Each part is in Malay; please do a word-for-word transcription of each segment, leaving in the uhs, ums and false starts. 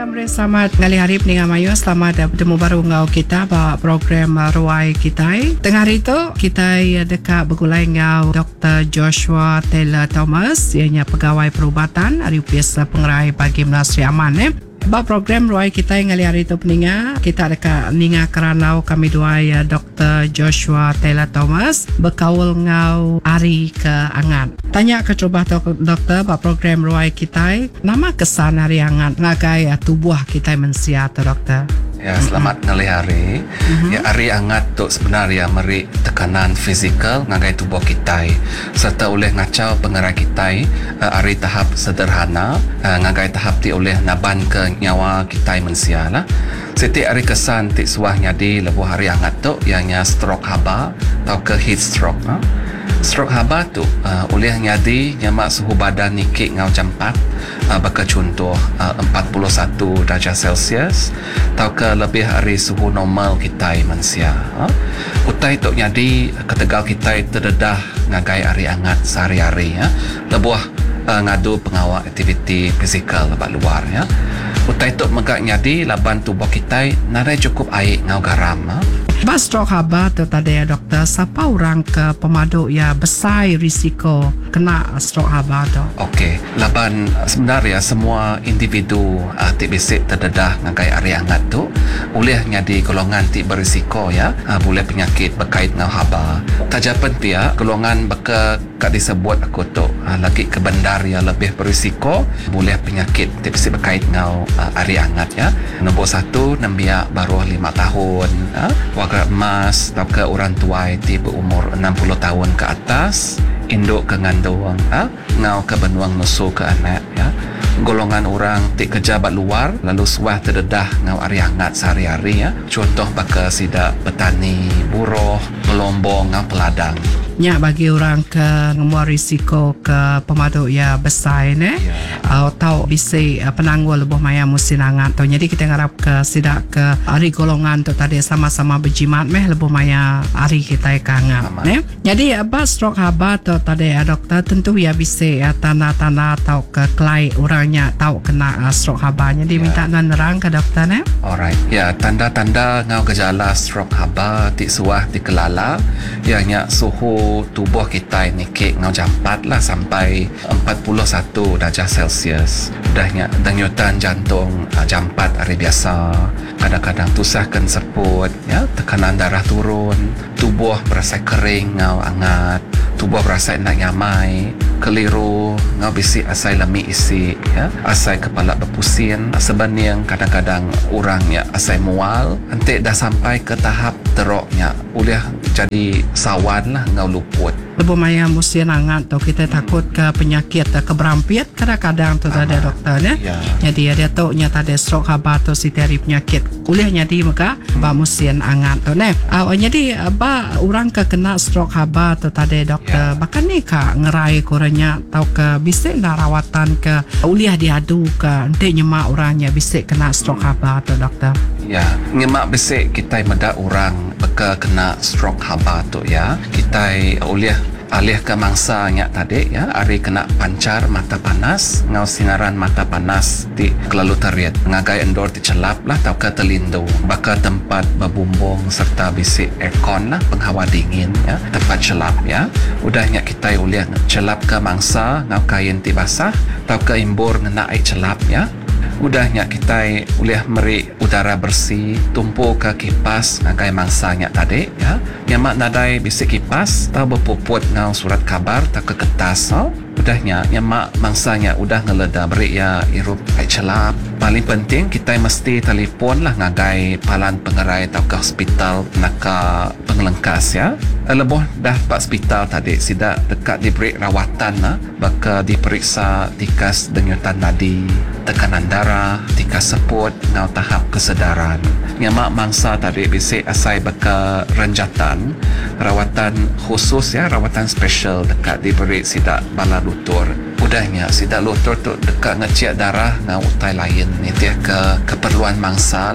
Amri, selamat ngali hari peningan mayu. Selamat bertemu baru ngau kita ba program Ruai Kita. Tengah hari tu kita dekat bergulai ngau Doktor Joshua Taylor Thomas, ianya pegawai perubatan hari biasa pengerai bagi Menasri Aman eh. Ba program Ruai Kita ngali hari tu peninga kita dekat ninga keranau kami dua ya Doktor Joshua Taylor Thomas berkaul ngau hari ke angan. Tanya ke coba doktor ba program Ruai Kita nama kesan hari angan ngagai tubuh kita mensia tu doktor. Ya, selamat mm-hmm. ngali hari. Mm-hmm. Ya, hari angat tu sebenarnya meri tekanan fizikal ngagai tubuh kita serta oleh ngacau pengerai kita uh, hari tahap sederhana uh, ngagai tahap ti oleh naban ke nyawa kita manusia lah. Setiap hari kesan ti suah nyadi lebuh hari angat tu ianya stroke haba atau ke heat stroke. Ha? Stroke haba tu uh, oleh nyadi nyamak suhu badan nikik ngau campat uh, baka contoh uh, empat puluh satu darjah Celsius atau ke lebih hari suhu normal kita manusia. Ha? Utai tu nyadi ketegal kita terdedah ngagai hari angat sehari-hari ya. Lebuh uh, ngadu pengawal aktiviti fizikal lebat luar ya. Utai tu megak nyadi laban tubuh kita narai cukup air ngau garam. Ha? Ba stroke haba tu tadi ya doktor, siapa orang ke pemaduk ya besar risiko kena stroke haba tu? Okey, laban sebenarnya semua individu uh, ti bisik terdedah ngagai hari angat tu boleh nyadi golongan ti berisiko ya, uh, boleh penyakit berkait dengan haba. Tajapan pia golongan beka kak disebut aku tu uh, lagi ke bandar yang lebih berisiko boleh penyakit ti bisik berkait dengan uh, hari angat ya. Nombor satu nambia baru lima tahun uh, warga emas atau ke orang tua ti berumur enam puluh tahun ke atas, induk ke ngandung ha? Ngau ke benuang nusu ke anak ya. Golongan orang ti kerja bat luar lalu suah terdedah ngau hari hangat sehari-hari ya. Contoh baka sidak petani, buruh, pelombong ngau peladang. Nya bagi orang ke ngemua risiko ke pemaduk ya besar ne yeah. uh, tahu bisi uh, penangguh lebih maya musim hangat tu. Jadi kita ngarap ke sidak ke hari golongan tu tadi sama-sama berjimat meh lebih maya hari kita kangat ne. Jadi apa stroke haba tu tadi ya doktor tentu ya bisi ya tanda-tanda tahu ke kelai orangnya tahu kena uh, stroke haba. Jadi yeah. minta nerang ke doktor ne. Alright. Ya, tanda-tanda ngau gejala stroke haba ti suah ti kelala ianya suhu tubuh kita ini kek ngau jampat lah sampai empat puluh satu darjah Celsius. Dahnya denyutan jantung uh, jampat hari biasa. Kadang-kadang tusahkan seput ya, tekanan darah turun, tubuh berasa kering ngau angat, tubuh berasa nak nyamai, keliru ngau bisi asai lemi isi ya, asai kepala berpusing, sebening kadang-kadang orangnya asai mual, nanti dah sampai ke tahap teroknya boleh jadi sawan lah ngau luput. Lebih maya musim hangat tu kita takut ke penyakit ke berampiat kadang-kadang tu ada doktor ya. Yeah. Jadi ada tu nya tadi stroke haba tu si dari penyakit boleh jadi maka ba musim hangat tu ne. Ah uh, jadi ba orang ke kena stroke haba tu tadi doktor. Yeah. Bahkan ni ka ngerai koranya tau ke bisik nak rawatan ke uliah diadu ke ente nyemak orangnya bisik kena stroke haba tu doktor. Ya, nyemak bisik kita medak orang beka kena stroke haba tu ya. Kita uliah alih ke mangsa nyak tadi ya, hari kena pancar mata panas ngau sinaran mata panas ti kelalu teriat ngagai endor ti celap lah tau ke terlindung baka tempat berbumbung serta bisik aircon lah penghawa dingin ya, tempat celap ya. Udah nyak kita uliah celap ke mangsa ngau kain ti basah tau ke imbur ngena air celap ya. Udahnya kita uliah meri udara bersih tumpu ke kipas ngagai mangsanya tadi ya. Nyamak nadai bisik kipas tau berpuput ngau surat kabar tak ke kertas oh. Udahnya nyamak mangsanya udah ngeleda beri ya irup air celap. Paling penting kita mesti telefon lah ngagai palan pengerai atau ke hospital nak ke pengelengkas ya. Leboh dah pak hospital tadi sida dekat diberi rawatan lah, baka diperiksa tikas denyutan nadi, tekanan darah, tikas seput ngau tahap kesedaran. Nyamak mangsa tadi bisik asai baka renjatan rawatan khusus ya, rawatan special dekat diberi sida bala lutur. Udahnya sida lutur tu dekat ngecek darah ngau utai lain ni dia ke keperluan mangsa lah.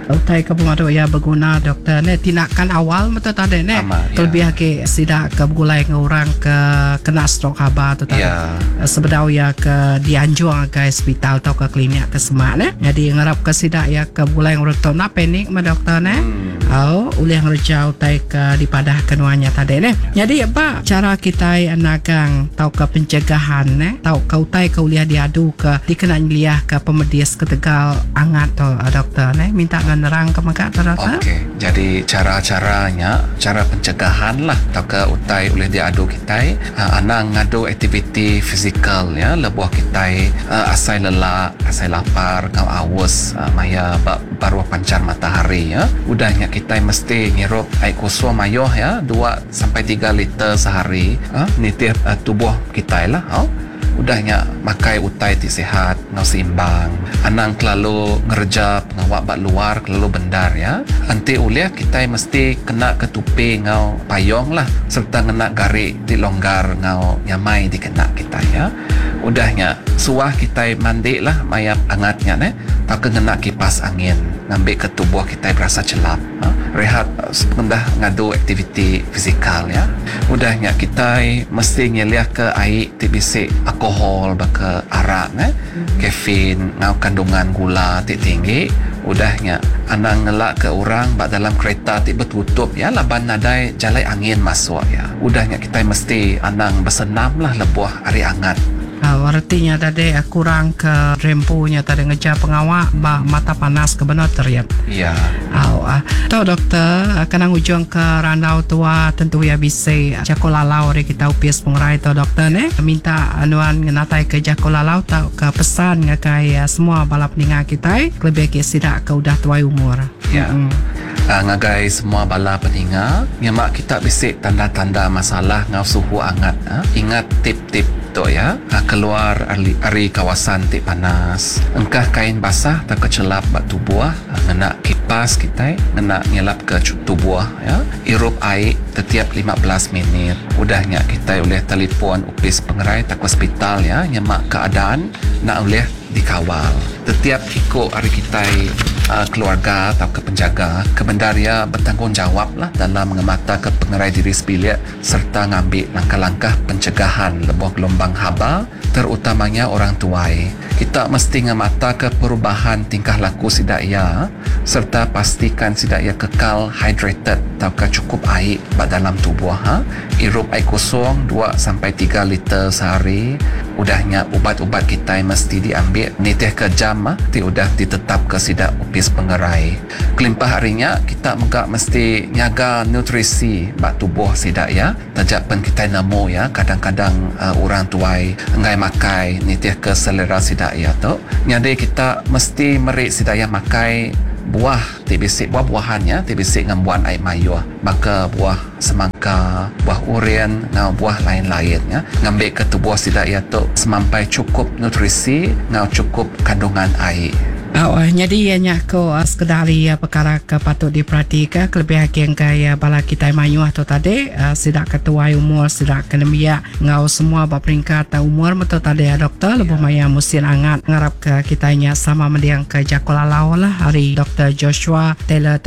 utai ke pemadu ya berguna doktor ne tindakan awal betul tadi ne Ama, ya. kelebih ke sidak ke begulai ke orang ke kena stroke haba tu tadi Ya. sebedau ya ke dianjur ke hospital atau ke klinik ke semak ne jadi ngarap ke sidak ya ke begulai ngurutun apa ni ma doktor ne Hmm. oh oleh ngerja utai ke dipadah kenuanya tadi ne jadi apa cara kita anagang tau ke pencegahan ne tau ke utai ke uliah diadu ke dikenal liah ke pemedis ke tegal angat tu uh, doktor ne minta ngenerang ke maka tu doktor. Okey, jadi cara-caranya, cara pencegahan lah tau ke utai oleh diadu kita uh, anang ngadu aktiviti fizikal ya lebuh kita uh, asai lelah, asai lapar, ngau awus uh, maya ba, baru pancar matahari ya. Udahnya kita mesti ngirup air kosong mayoh ya dua sampai tiga liter sehari uh, nitih uh, tubuh kita lah. Oh. Udahnya makai utai ti sihat ngau seimbang anang kelalu ngerja ngawak bak luar kelalu bendar ya anti uliah kita mesti kena ketupi ngau payong lah serta ngena garik ti longgar ngau nyamai di kena kita ya udahnya suah kita mandi lah mayap angatnya ne tak kena kipas angin ngambil ke tubuh kita berasa celap ha? Rehat sependah ngadu aktiviti fizikal ya udahnya kita mesti ngeliah ke air ti bisik alkohol baka arak ne kafein ngau kandungan gula ti tinggi udahnya anang ngelak ke orang bak dalam kereta ti bertutup ya laban nadai jalai angin masuk ya udahnya kita mesti anang bersenam lah lebuh ari angat. Uh, artinya tadi uh, kurang ke rempunya tadi ngejar pengawak ba, mata panas ke benar teriak. Ya. Oh, uh, tahu doktor uh, kenang ujung ke randau tua tentu ya bisa jakolalau re kita upis pengerai tu doktor ne minta anuan ngenatai ke jakolalau tau ke pesan ngakai uh, semua balap ninga kita lebih ke sidak ke udah tuai umur. Ya. Hmm. Uh, ngagai semua bala peninga nyamak kita bisik tanda-tanda masalah ngau suhu angat ha? Ingat tip-tip tu ya uh, keluar ari, ari kawasan tik panas engkah kain basah tak kecelap bak tubuh uh, ngena kipas kita ngena ngelap ke tubuh ya irup air setiap lima belas minit udahnya kita oleh telefon upis pengerai tak hospital ya nyamak keadaan nak oleh dikawal setiap ikut hari kita uh, keluarga atau ke penjaga kebendaria bertanggungjawab lah dalam mengemata ke pengerai diri sebilik serta ngambil langkah-langkah pencegahan lebuh gelombang haba terutamanya orang tuai kita mesti ngemata ke perubahan tingkah laku sidaya serta pastikan sidaya kekal hydrated atau ke cukup air bak dalam tubuh ha? Irup air kosong dua sampai tiga liter sehari udahnya ubat-ubat kita mesti diambil nitih ke jam ha? Ti udah ditetap ke sidak upis pengerai kelimpah harinya kita megak mesti nyaga nutrisi bak tubuh sidak ya tajak pen kita nemu ya kadang-kadang uh, orang tuai ngai makai nitih ke selera sidak ya tu nyade kita mesti merik sidaya makai buah ti bisik buah-buahannya ti bisik ngambuan air mayuh maka buah semangka buah urian ngau buah lain-lain ya ngambil ke tubuh sidaya tu semampai cukup nutrisi ngau cukup kandungan air. Oh, jadi ianya ko uh, sekedari uh, perkara ke patut diperhatikan kelebih yang kaya bala kita mayuh tu tadi uh, sidak ketua umur sidak kenemia ngau semua bab peringkat uh, umur betul tadi ya doktor lebih maya musim angat ngarap ke kitanya sama mendiang ke jakolalau lah hari Doktor Joshua Taylor